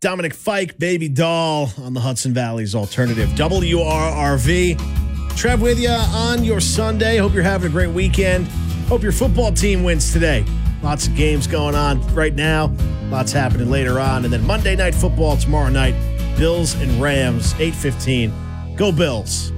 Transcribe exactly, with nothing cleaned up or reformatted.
Dominic Fike, Baby Doll on the Hudson Valley's Alternative. W R R V. Trev with you on your Sunday. Hope you're having a great weekend. Hope your football team wins today. Lots of games going on right now. Lots happening later on. And then Monday Night Football tomorrow night. Bills and Rams, eight fifteen. Go Bills.